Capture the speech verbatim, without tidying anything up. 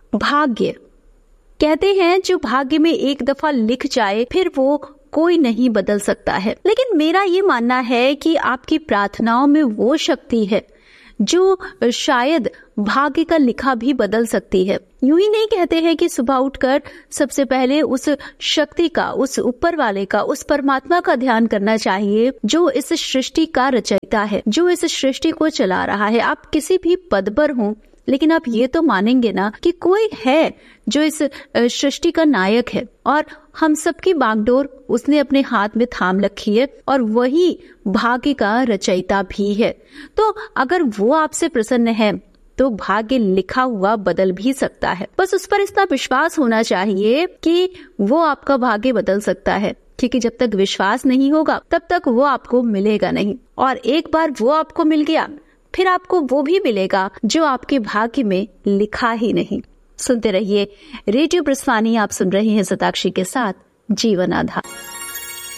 भाग्य। कहते हैं जो भाग्य में एक दफा लिख जाए फिर वो कोई नहीं बदल सकता है, लेकिन मेरा ये मानना है कि आपकी प्रार्थनाओं में वो शक्ति है जो शायद भाग्य का लिखा भी बदल सकती है। यूं ही नहीं कहते हैं कि सुबह उठकर सबसे पहले उस शक्ति का, उस ऊपर वाले का, उस परमात्मा का ध्यान करना चाहिए जो इस सृष्टि का रचयिता है, जो इस सृष्टि को चला रहा है। आप किसी भी पद पर हों, लेकिन आप ये तो मानेंगे ना कि कोई है जो इस सृष्टि का नायक है और हम सबकी बागडोर उसने अपने हाथ में थाम रखी है और वही भाग्य का रचयिता भी है। तो अगर वो आपसे प्रसन्न है तो भाग्य लिखा हुआ बदल भी सकता है। बस उस पर इतना विश्वास होना चाहिए कि वो आपका भाग्य बदल सकता है, क्योंकि जब तक विश्वास नहीं होगा तब तक वो आपको मिलेगा नहीं। और एक बार वो आपको मिल गया फिर आपको वो भी मिलेगा जो आपके भाग्य में लिखा ही नहीं। सुनते रहिए रेडियो ब्रजवाणी। आप सुन रहे हैं सताक्षी के साथ जीवन आधार।